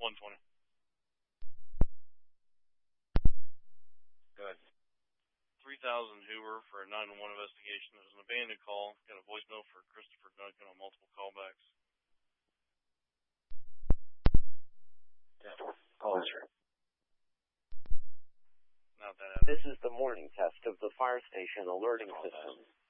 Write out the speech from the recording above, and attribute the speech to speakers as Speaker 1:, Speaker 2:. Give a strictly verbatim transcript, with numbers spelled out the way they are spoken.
Speaker 1: one twenty.
Speaker 2: Good.
Speaker 1: three thousand Hoover for a nine one one investigation. There's an abandoned call. Got a voicemail for Christopher Duncan on multiple callbacks.
Speaker 2: Yeah. Call answer.
Speaker 1: Not that happened.
Speaker 3: This is the morning test of the fire station alerting system.